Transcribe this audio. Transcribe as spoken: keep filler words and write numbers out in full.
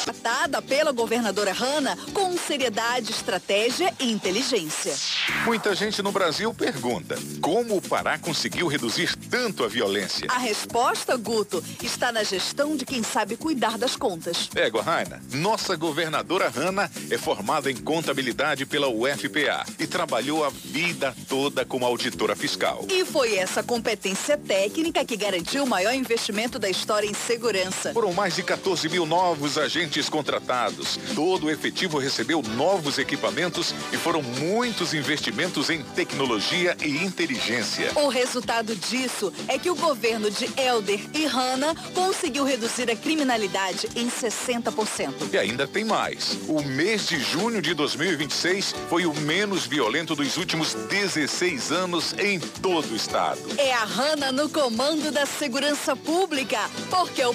Tratada pela governadora Hanna com seriedade, estratégia e inteligência. Muita gente no Brasil pergunta, como o Pará conseguiu reduzir tanto a violência? A resposta, Guto, está na gestão de quem sabe cuidar das contas. Égua, Raina, nossa governadora Hanna é formada em contabilidade pela U F P A e trabalhou a vida toda como auditora fiscal. E foi essa competência técnica que garantiu o maior investimento da história em segurança. Foram mais de quatorze mil novos agentes contratados. Todo o efetivo recebeu novos equipamentos e foram muitos investimentos em tecnologia e inteligência. O resultado disso é que o governo de Helder e Hanna conseguiu reduzir a criminalidade em sessenta por cento. E ainda tem mais. O mês de junho de dois mil e vinte e seis foi o menos violento dos últimos dezesseis anos em todo o estado. É a Hanna no comando da segurança pública, porque o